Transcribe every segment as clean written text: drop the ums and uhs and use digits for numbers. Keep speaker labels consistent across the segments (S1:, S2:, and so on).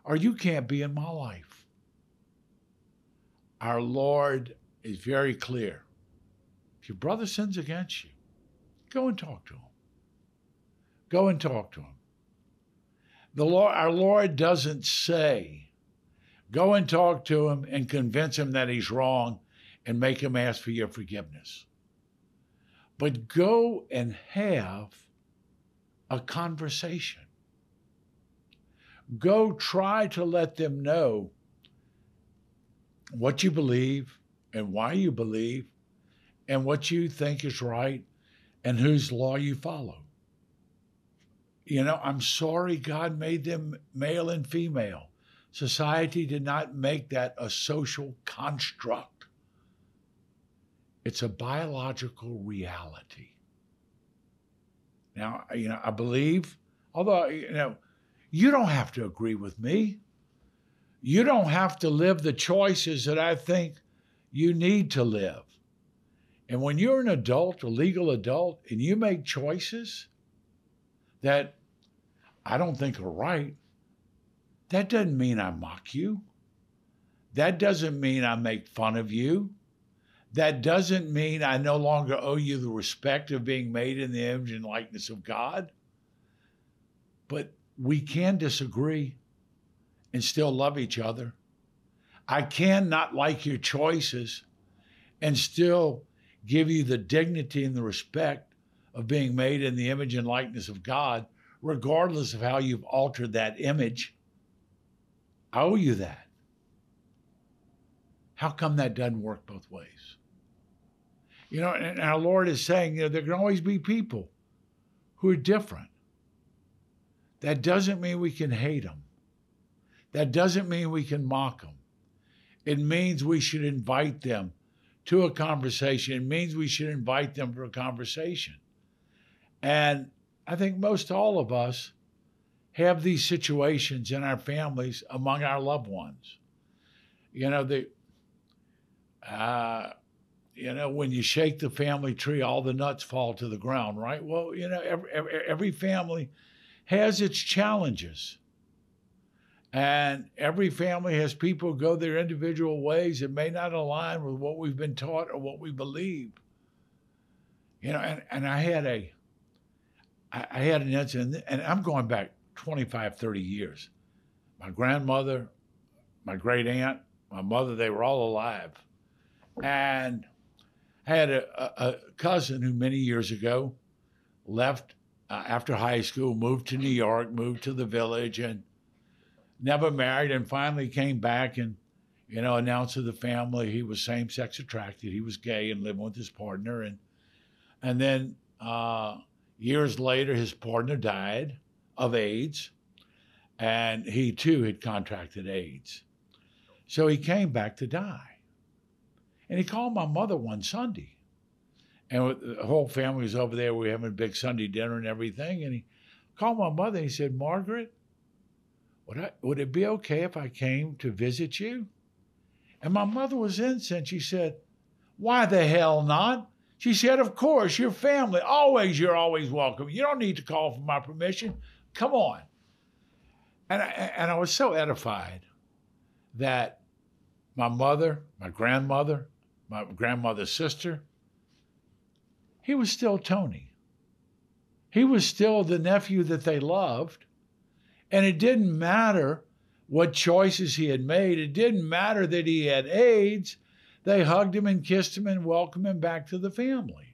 S1: or you can't be in my life. Our Lord is very clear. If your brother sins against you, go and talk to him. Go and talk to him. Our Lord doesn't say, go and talk to him and convince him that he's wrong and make him ask for your forgiveness. But go and have a conversation. Go try to let them know what you believe and why you believe and what you think is right and whose law you follow. You know, I'm sorry God made them male and female. Society did not make that a social construct. It's a biological reality. Now, you know, I believe, although, you know, you don't have to agree with me. You don't have to live the choices that I think you need to live. And when you're an adult, a legal adult, and you make choices that I don't think are right, that doesn't mean I mock you. That doesn't mean I make fun of you. That doesn't mean I no longer owe you the respect of being made in the image and likeness of God. But we can disagree and still love each other. I can not like your choices and still give you the dignity and the respect of being made in the image and likeness of God, regardless of how you've altered that image. I owe you that. How come that doesn't work both ways? You know, and our Lord is saying, you know, there can always be people who are different. That doesn't mean we can hate them. That doesn't mean we can mock them. It means we should invite them to a conversation. It means we should invite them for a conversation. And I think most all of us have these situations in our families among our loved ones. You know, when you shake the family tree, all the nuts fall to the ground, right? Well, you know, every family has its challenges. And every family has people who go their individual ways that may not align with what we've been taught or what we believe. You know, and I had an incident, and I'm going back 25, 30 years. My grandmother, my great aunt, my mother, they were all alive. And I had a cousin who many years ago left after high school, moved to New York, moved to the village, and never married, and finally came back and, you know, announced to the family he was same-sex attracted. He was gay and living with his partner. And then years later, his partner died of AIDS, and he too had contracted AIDS. So he came back to die. And he called my mother one Sunday. And the whole family was over there. We were having a big Sunday dinner and everything. And he called my mother and he said, Margaret, would it be okay if I came to visit you? And my mother was incensed. She said, why the hell not? She said, of course, your family, you're always welcome. You don't need to call for my permission. Come on. And I was so edified that my mother, my grandmother, my grandmother's sister, he was still Tony. He was still the nephew that they loved. And it didn't matter what choices he had made. It didn't matter that he had AIDS. They hugged him and kissed him and welcomed him back to the family.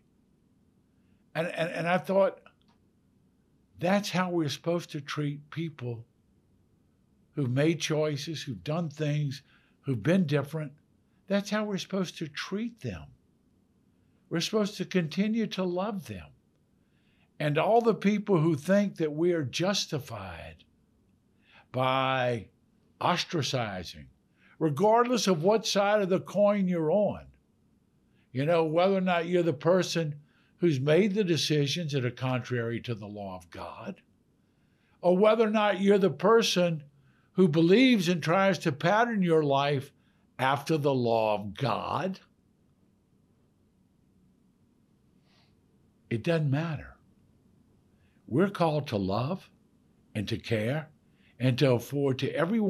S1: And I thought, that's how we're supposed to treat people who've made choices, who've done things, who've been different. That's how we're supposed to treat them. We're supposed to continue to love them. And all the people who think that we are justified by ostracizing, regardless of what side of the coin you're on, you know, whether or not you're the person who's made the decisions that are contrary to the law of God, or whether or not you're the person who believes and tries to pattern your life after the law of God. It doesn't matter. We're called to love and to care and to afford to everyone